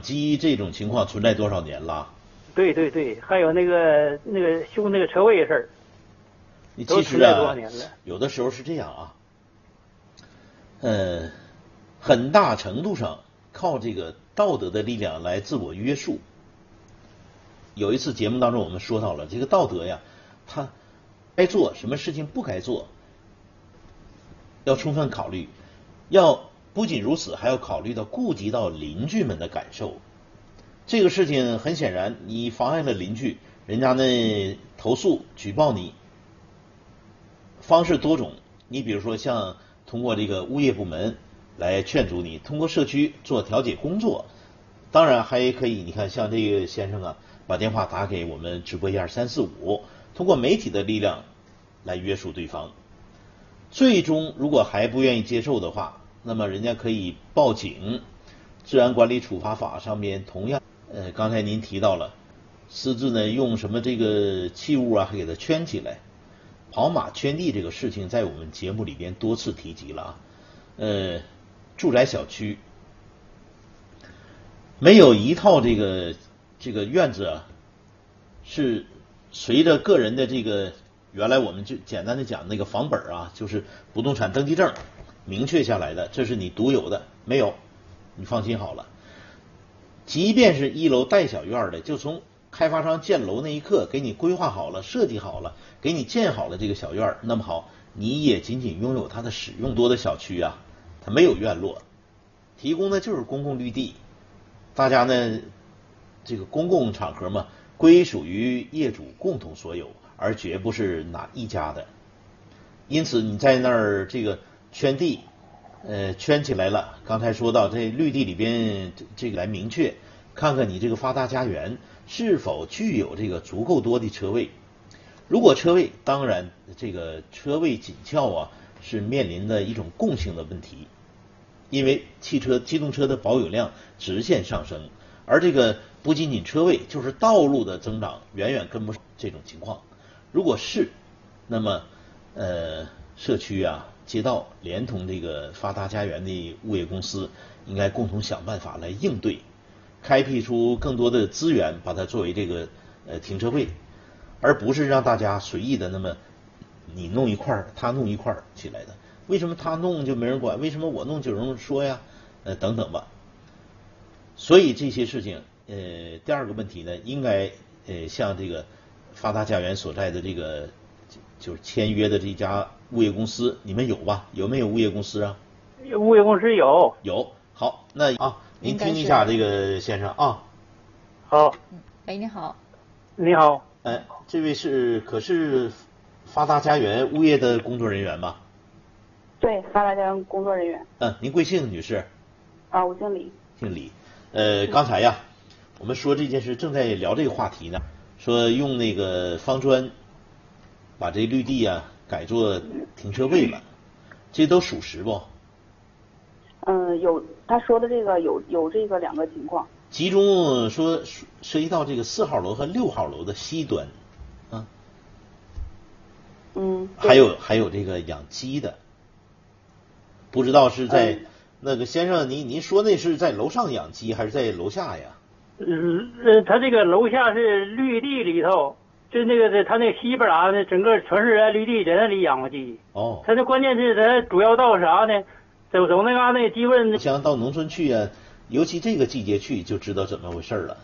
鸡这种情况存在多少年了？ 对对对，还有那个修那个车位的事儿， 其实多少年了？ 有的时候是这样啊，很大程度上靠这个道德的力量来自我约束。有一次节目当中我们说到了这个道德呀，它该做什么事情不该做，要充分考虑，不仅如此，还要顾及到邻居们的感受。这个事情很显然，你妨碍了邻居，人家呢投诉举报你，方式多种。你比如说像通过这个物业部门来劝阻你，通过社区做调解工作，当然还可以，你看像这个先生啊，把电话打给我们直播12345，通过媒体的力量来约束对方。最终如果还不愿意接受的话，那么人家可以报警。治安管理处罚法上面同样，刚才您提到了，私自呢用什么这个器物啊，给它圈起来，跑马圈地这个事情在我们节目里边多次提及了啊。住宅小区没有一套这个院子啊，是随着个人的这个原来我们就简单的讲那个房本啊，就是不动产登记证明确下来的，这是你独有的，没有，你放心好了。即便是一楼带小院的，就从开发商建楼那一刻给你规划好了、设计好了、给你建好了这个小院，那么好，你也仅仅拥有它的使用多的小区啊，它没有院落，提供的就是公共绿地，大家呢这个公共场合嘛，归属于业主共同所有，而绝不是哪一家的。因此你在那儿这个圈地，圈起来了。刚才说到这绿地里边这个来明确，看看你这个发达家园是否具有这个足够多的车位。如果车位，当然这个车位紧俏啊，是面临的一种共性的问题，因为机动车的保有量直线上升，而这个不仅仅车位，就是道路的增长远远跟不上这种情况。如果是，那么社区啊、街道连同这个发达家园的物业公司，应该共同想办法来应对，开辟出更多的资源，把它作为这个停车位，而不是让大家随意的那么你弄一块他弄一块起来的。为什么他弄就没人管？为什么我弄就有人说呀？等等吧。所以这些事情，第二个问题呢，应该像这个发达家园所在的这个就是签约的这家物业公司，你们有吧？有没有物业公司啊？ 物业公司有。 有。好，那您听一下这个先生啊。 好。 喂，你好。 你好。 这位可是发达家园物业的工作人员吗？ 对，发达家园工作人员。 您贵姓，女士？ 我姓李。 姓李。刚才呀，我们说这件事正在聊这个话题呢，说用那个方砖把这绿地啊改作停车位了，这都属实不？ 有他说的这个有这个两个情况， 其中说涉及到这个4号楼和6号楼的西端，还有这个养鸡的，不知道是在那个先生，您说那是在楼上养鸡还是在楼下呀？ 他这个楼下是绿地里头，就那个他那个西边那整个全是绿地，在那里养活鸡。他这关键是他主要到啥呢？走那嘎那鸡粪。 像到农村去啊，尤其这个季节去就知道怎么回事了。